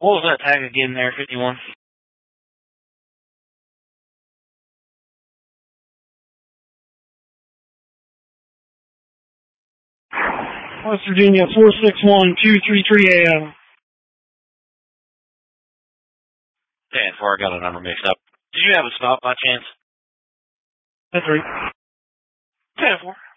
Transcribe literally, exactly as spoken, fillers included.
What was that tag again there, fifty-one? West Virginia, four six one two three three A M. ten four, I got a number mixed up. Did you have a stop by chance? That's right. ten four.